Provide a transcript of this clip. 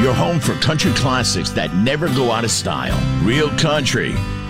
your home for country classics that never go out of style. Real country,